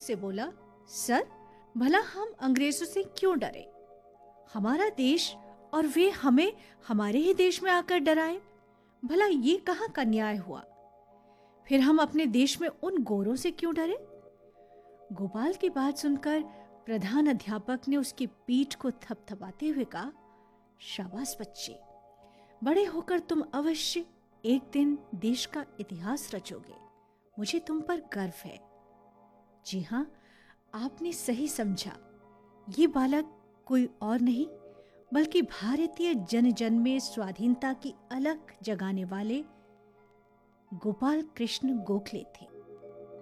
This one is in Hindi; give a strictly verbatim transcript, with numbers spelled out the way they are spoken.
से बोला, सर, भला हम अंग्रेजों से क्यों डरे? हमारा देश और वे हमें हमारे ही देश में आकर डराएं। भला ये कहाँ का न्याय हुआ? फिर हम अपने देश में उन गोरों से क्यों डरे? गोपाल की बात सुनकर प्रधान अध्यापक ने उसकी पीठ को थपथपाते हुए कहा, शाबाश बच्चे, बड़े होकर तुम अवश्य एक दिन देश का इतिहास रचोगे। मुझे तुम पर गर्व है। जी हाँ, आपने सही समझा। ये बालक कोई और नहीं बल्कि भारतीय जन जन में स्वाधीनता की अलख जगाने वाले गोपाल कृष्ण गोखले थे।